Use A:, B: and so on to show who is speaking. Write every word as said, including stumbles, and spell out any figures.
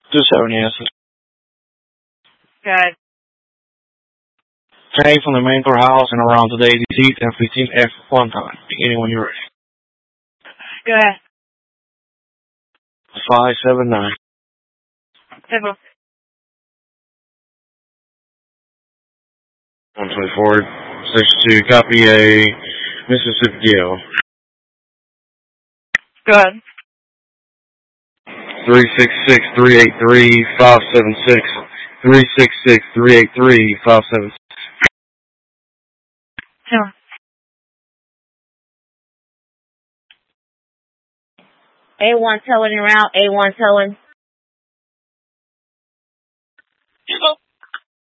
A: two seven, yes.
B: Good.
A: Hey, from the main courthouse and around today, D C ten fifteen F one time. Beginning when you're ready.
B: Good.
A: five seven nine.
B: Seven.
A: one twenty-four, section two, copy a Mississippi Gale.
B: Good.
A: three six six, three eight three, five seven six. three six six, three eight three, five seven six.
B: Sure. A one towing around, A one towing.